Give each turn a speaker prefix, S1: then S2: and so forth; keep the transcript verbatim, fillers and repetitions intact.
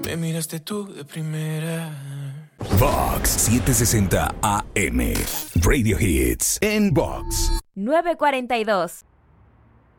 S1: Me miraste tú de primera.
S2: Vox setecientos sesenta A M. Radio Hits en Vox.
S3: nueve cuarenta y dos.